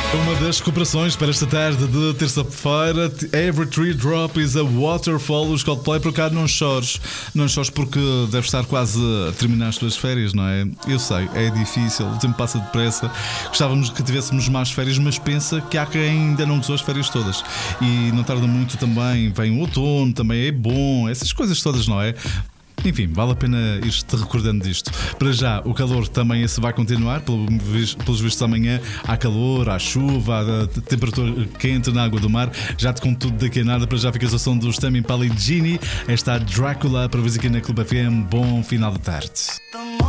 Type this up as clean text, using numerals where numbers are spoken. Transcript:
Uma das recuperações para esta tarde de terça-feira. Every Tree Drop is a Waterfall. Os Coldplay, por cá, não chores. Não chores porque deves estar quase a terminar as tuas férias, não é? Eu sei, é difícil, o tempo passa depressa. Gostávamos que tivéssemos mais férias, mas pensa que há quem ainda não gozou as férias todas. E não tarda muito também. Vem o outono, também é bom. Essas coisas todas, não é? Enfim, vale a pena ir-te recordando disto. Para já, o calor também esse vai continuar. Pelos vistos, amanhã há calor, há chuva, há temperatura quente na água do mar. Já te conto tudo daqui a nada. Para já ficas a som do Tame Impala e Genie. Esta é Drácula para ver aqui na Clube FM. Bom final de tarde.